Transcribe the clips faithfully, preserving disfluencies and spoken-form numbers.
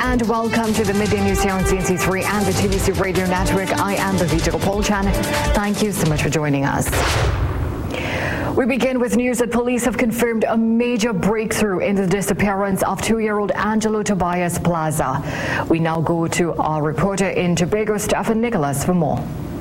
And welcome to the Midday News here on C N C three and the T V C Radio Network. I am Bhavita Gopalchan. Thank you so much for joining us. We begin with news that police have confirmed a major breakthrough in the disappearance of two-year-old Angelo Tobias Plaza. We now go to our reporter in Tobago, Stephen Nicholas, for more.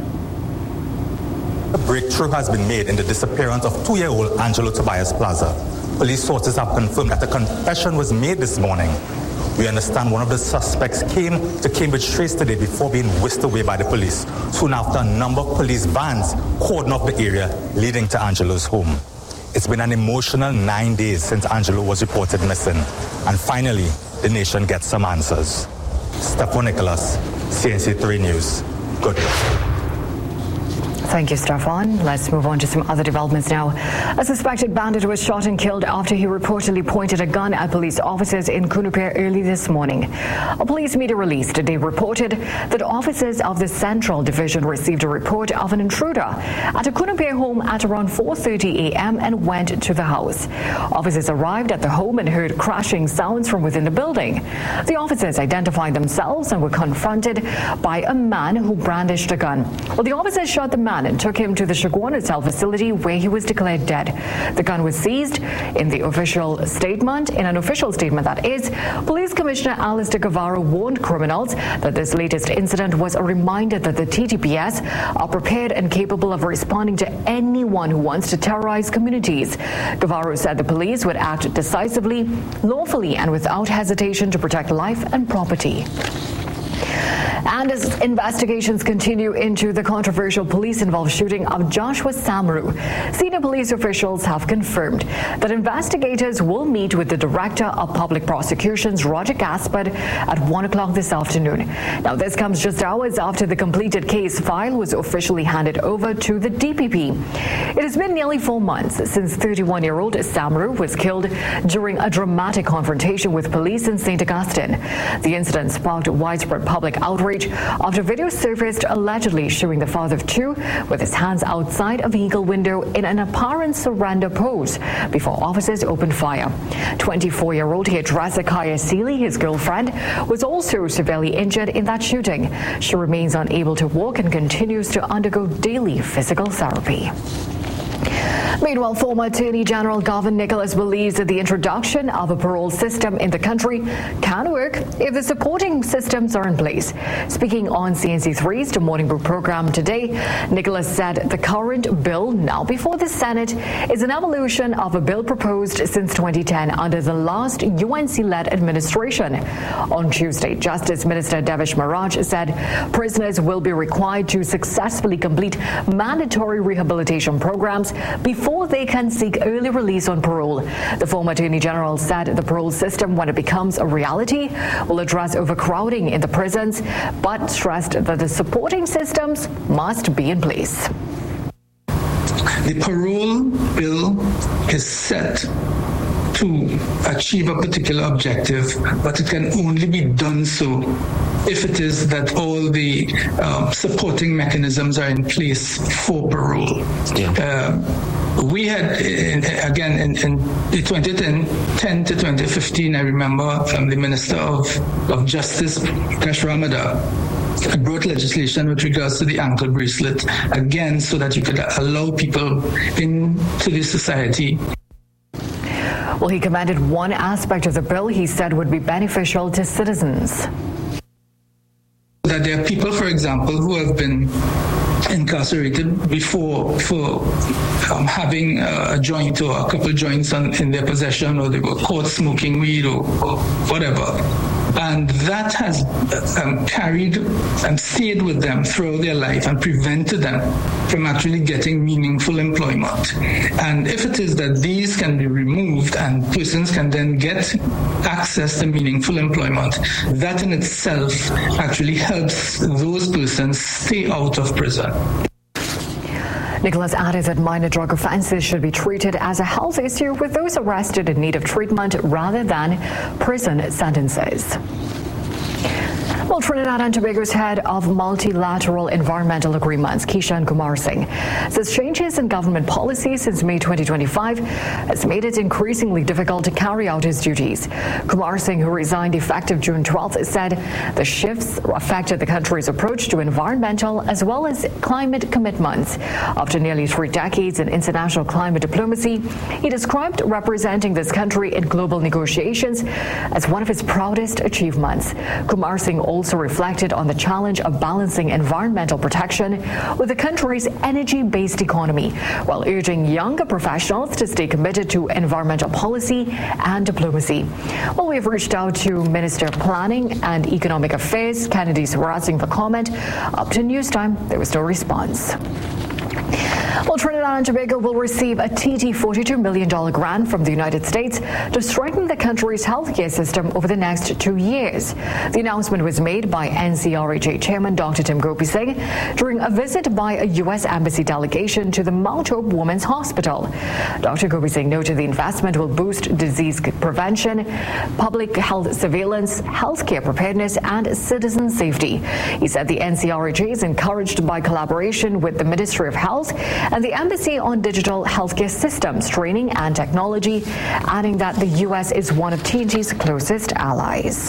A breakthrough has been made in the disappearance of two-year-old Angelo Tobias Plaza. Police sources have confirmed that a confession was made this morning. We understand one of the suspects came to Cambridge Trace today before being whisked away by the police. Soon after, a number of police vans cordoned off the area leading to Angelo's home. It's been an emotional nine days since Angelo was reported missing. And finally, the nation gets some answers. Stefan Nicholas, C N C three News. Good luck. Thank you, Stefan. Let's move on to some other developments now. A suspected bandit was shot and killed after he reportedly pointed a gun at police officers in Cunupare early this morning. A police media release today reported that officers of the Central Division received a report of an intruder at a Cunupare home at around four thirty a m and went to the house. Officers arrived at the home and heard crashing sounds from within the building. The officers identified themselves and were confronted by a man who brandished a gun. Well, the officers shot the man and took him to the Shagwana Cell facility where he was declared dead. The gun was seized in the official statement. In an official statement, that is, Police Commissioner Alistair Guevara warned criminals that this latest incident was a reminder that the T T P S are prepared and capable of responding to anyone who wants to terrorize communities. Guevara said the police would act decisively, lawfully, and without hesitation to protect life and property. And as investigations continue into the controversial police-involved shooting of Joshua Samaru, senior police officials have confirmed that investigators will meet with the Director of Public Prosecutions, Roger Gaspard, at one o'clock this afternoon. Now, this comes just hours after the completed case file was officially handed over to the D P P. It has been nearly four months since thirty-one-year-old Samaru was killed during a dramatic confrontation with police in Saint Augustine. The incident sparked widespread public outrage after video surfaced allegedly showing the father of two with his hands outside a vehicle window in an apparent surrender pose before officers opened fire. twenty-four-year-old hairdresser Kaya Seeley, his girlfriend, was also severely injured in that shooting. She remains unable to walk and continues to undergo daily physical therapy. Meanwhile, former Attorney General Gavin Nicholas believes that the introduction of a parole system in the country can work if the supporting systems are in place. Speaking on C N C three's The Morning Brew program today, Nicholas said the current bill now before the Senate is an evolution of a bill proposed since twenty ten under the last U N C-led administration. On Tuesday, Justice Minister Devish Maharaj said prisoners will be required to successfully complete mandatory rehabilitation programs before Before they can seek early release on parole. The former Attorney General said the parole system, when it becomes a reality, will address overcrowding in the prisons, but stressed that the supporting systems must be in place. The parole bill is set to achieve a particular objective, but it can only be done so if it is that all the um, supporting mechanisms are in place for parole. Yeah. Uh, we had, in, again, in, in twenty ten to twenty fifteen, I remember from the Minister of, of Justice, Prakash Ramada, brought legislation with regards to the ankle bracelet, again, so that you could allow people into the society. Well, he commended one aspect of the bill he said would be beneficial to citizens. That there are people, for example, who have been incarcerated before for um, having a joint or a couple of joints on, in their possession, or they were caught smoking weed or, or whatever. And that has um, carried and stayed with them throughout their life and prevented them from actually getting meaningful employment. And if it is that these can be removed and persons can then get access to meaningful employment, that in itself actually helps those persons stay out of prison. Nicholas added that minor drug offences should be treated as a health issue with those arrested in need of treatment rather than prison sentences. Well, Trinidad and Tobago's head of multilateral environmental agreements, Kishan Kumar Singh, says changes in government policy since May twenty twenty-five has made it increasingly difficult to carry out his duties. Kumar Singh, who resigned effective June twelfth, said the shifts affected the country's approach to environmental as well as climate commitments. After nearly three decades in international climate diplomacy, he described representing this country in global negotiations as one of his proudest achievements. Kumar Singh also reflected on the challenge of balancing environmental protection with the country's energy-based economy, while urging younger professionals to stay committed to environmental policy and diplomacy. Well, we have reached out to Minister of Planning and Economic Affairs, Kennedy Swaraj, for comment. Up to news time, there was no response. Well, Trinidad and Tobago will receive a T D forty-two million dollars grant from the United States to strengthen the country's healthcare system over the next two years. The announcement was made by N C R H A Chairman Doctor Tim Gopi Singh during a visit by a U S Embassy delegation to the Mount Hope Women's Hospital. Doctor Gopi Singh noted the investment will boost disease prevention, public health surveillance, healthcare preparedness, and citizen safety. He said the N C R H A is encouraged by collaboration with the Ministry of Health and the Embassy on digital healthcare systems, training, and technology, adding that the U S is one of T N G's closest allies.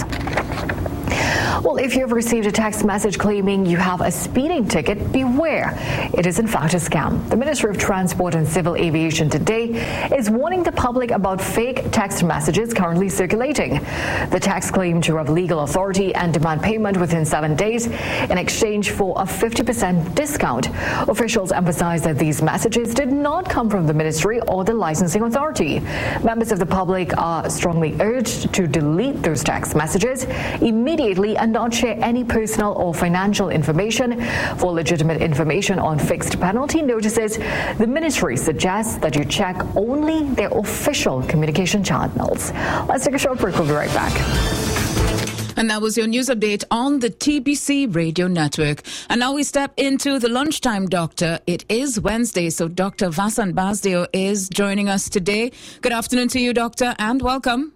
Well, if you've received a text message claiming you have a speeding ticket, beware. It is in fact a scam. The Ministry of Transport and Civil Aviation today is warning the public about fake text messages currently circulating. The text claim to have legal authority and demand payment within seven days in exchange for a fifty percent discount. Officials emphasize that these messages did not come from the ministry or the licensing authority. Members of the public are strongly urged to delete those text messages immediately and not share any personal or financial information. For legitimate information on fixed penalty notices, the ministry suggests that you check only their official communication channels. Let's take a short break. We'll be right back. And that was your news update on the T B C Radio Network. And now we step into the lunchtime doctor. It is Wednesday, so Doctor Vasant Basdeo is joining us today. Good afternoon to you, Doctor, and welcome.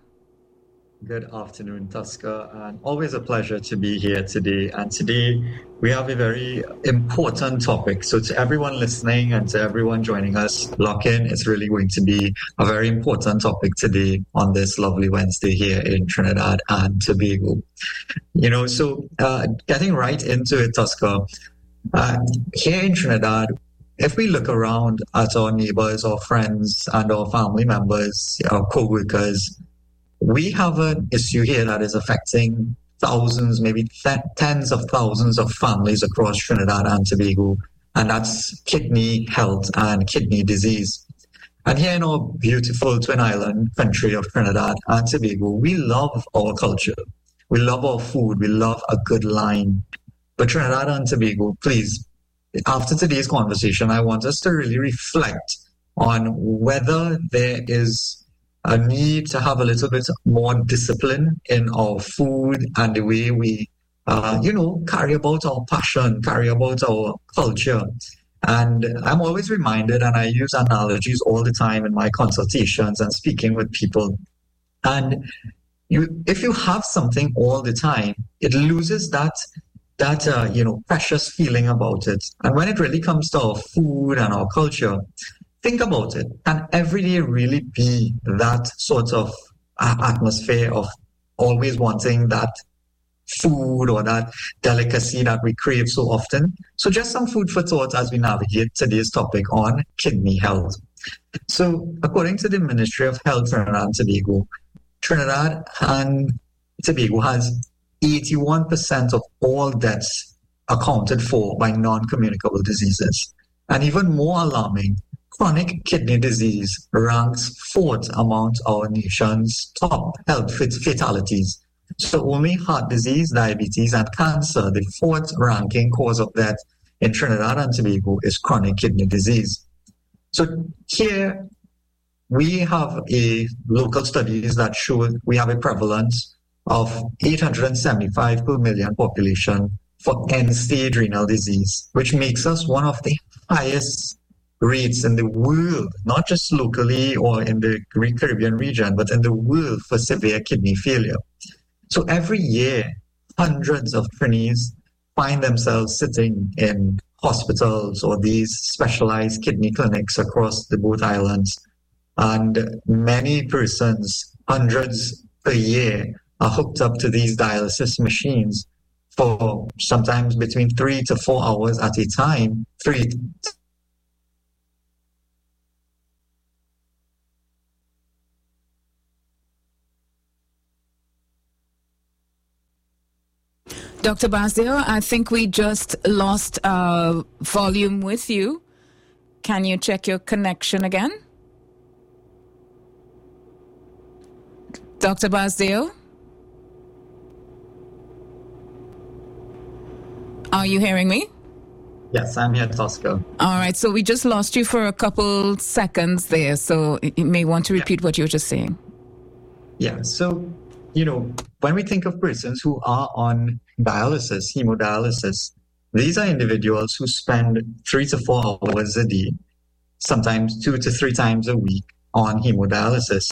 Good afternoon, Tusker, and always a pleasure to be here today. And today we have a very important topic. So to everyone listening and to everyone joining us, lock in. It's really going to be a very important topic today on this lovely Wednesday here in Trinidad and Tobago. You know, so uh, getting right into it, Tusker, uh, here in Trinidad, if we look around at our neighbors, our friends, and our family members, our co-workers, we have an issue here that is affecting thousands, maybe th- tens of thousands of families across Trinidad and Tobago, and that's kidney health and kidney disease. And here in our beautiful Twin Island country of Trinidad and Tobago, we love our culture. We love our food. We love a good line. But Trinidad and Tobago, please, after today's conversation, I want us to really reflect on whether there is a need to have a little bit more discipline in our food and the way we, uh, you know, carry about our passion, carry about our culture. And I'm always reminded, and I use analogies all the time in my consultations and speaking with people. And you, if you have something all the time, it loses that, that uh, you know, precious feeling about it. And when it really comes to our food and our culture, think about it. Can every day really be that sort of uh, atmosphere of always wanting that food or that delicacy that we crave so often? So just some food for thought as we navigate today's topic on kidney health. So according to the Ministry of Health, Trinidad and Tobago, Trinidad and Tobago has eighty-one percent of all deaths accounted for by non-communicable diseases. And even more alarming, chronic kidney disease ranks fourth among our nation's top health fatalities. So only heart disease, diabetes, and cancer, the fourth ranking cause of death in Trinidad and Tobago, is chronic kidney disease. So here we have a local studies that show we have a prevalence of eight hundred seventy-five per million population for end-stage renal disease, which makes us one of the highest rates in the world, not just locally or in the Caribbean region, but in the world for severe kidney failure. So every year, hundreds of trainees find themselves sitting in hospitals or these specialized kidney clinics across the both islands. And many persons, hundreds per year, are hooked up to these dialysis machines for sometimes between three to four hours at a time. Three. Doctor Basdeo, I think we just lost uh, volume with you. Can you check your connection again? Doctor Basdeo? Are you hearing me? Yes, I'm here, Tosca. All right, so we just lost you for a couple seconds there, so you may want to repeat yeah. what you were just saying. Yeah, so, you know, when we think of persons who are on dialysis, hemodialysis, these are individuals who spend three to four hours a day, sometimes two to three times a week on hemodialysis.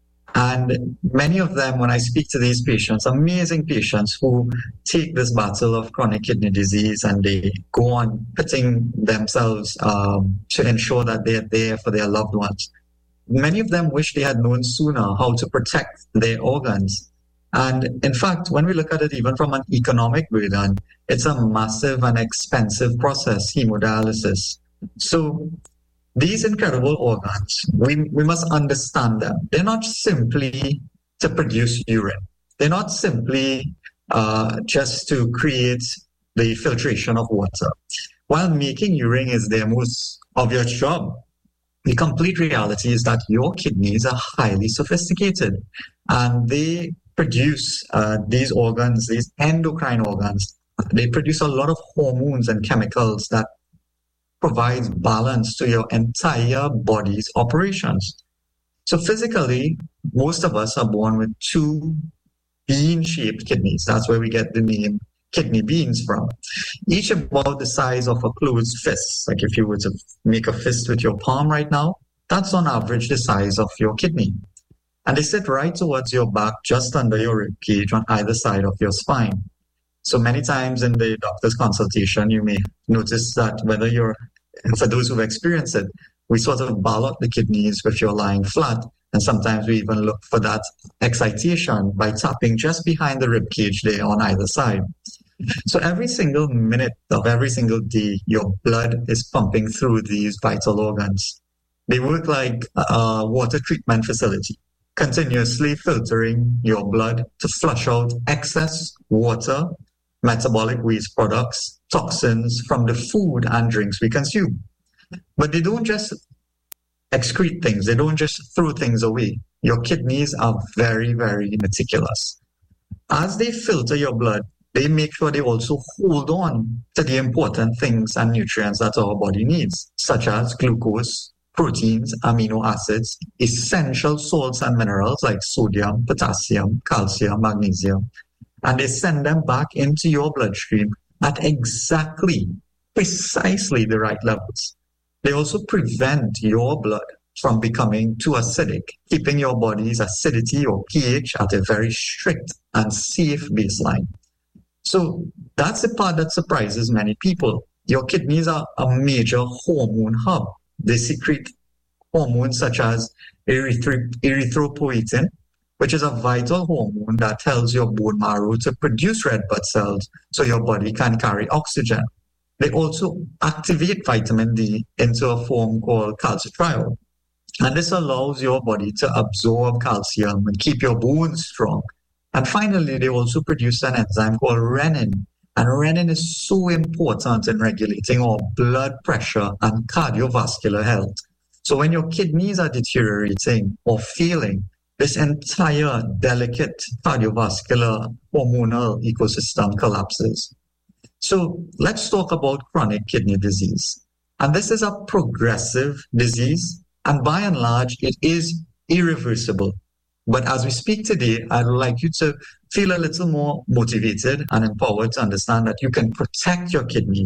And many of them, when I speak to these patients, amazing patients who take this battle of chronic kidney disease and they go on putting themselves um, to ensure that they're there for their loved ones. Many of them wish they had known sooner how to protect their organs. And in fact, when we look at it even from an economic burden, it's a massive and expensive process, hemodialysis. So these incredible organs, we, we must understand them. They're not simply to produce urine. They're not simply uh, just to create the filtration of water. While making urine is their most obvious job, the complete reality is that your kidneys are highly sophisticated and they produce uh, these organs, these endocrine organs. They produce a lot of hormones and chemicals that provides balance to your entire body's operations. So physically, most of us are born with two bean-shaped kidneys. That's where we get the name kidney beans from. Each about the size of a closed fist. Like if you were to make a fist with your palm right now, that's on average the size of your kidney. And they sit right towards your back, just under your rib cage on either side of your spine. So many times in the doctor's consultation, you may notice that whether you're, for those who've experienced it, we sort of ballot the kidneys if you're lying flat. And sometimes we even look for that excitation by tapping just behind the rib cage there on either side. So every single minute of every single day, your blood is pumping through these vital organs. They work like a water treatment facility, continuously filtering your blood to flush out excess water, metabolic waste products, toxins from the food and drinks we consume. But they don't just excrete things. They don't just throw things away. Your kidneys are very, very meticulous. As they filter your blood, they make sure they also hold on to the important things and nutrients that our body needs, such as glucose, proteins, amino acids, essential salts and minerals like sodium, potassium, calcium, magnesium. And they send them back into your bloodstream at exactly, precisely the right levels. They also prevent your blood from becoming too acidic, keeping your body's acidity or pH at a very strict and safe baseline. So that's the part that surprises many people. Your kidneys are a major hormone hub. They secrete hormones such as erythro- erythropoietin, which is a vital hormone that tells your bone marrow to produce red blood cells so your body can carry oxygen. They also activate vitamin D into a form called calcitriol. And this allows your body to absorb calcium and keep your bones strong. And finally, they also produce an enzyme called renin. And renin is so important in regulating our blood pressure and cardiovascular health. So when your kidneys are deteriorating or failing, this entire delicate cardiovascular hormonal ecosystem collapses. So let's talk about chronic kidney disease. And this is a progressive disease, and by and large, it is irreversible. But as we speak today, I'd like you to feel a little more motivated and empowered to understand that you can protect your kidneys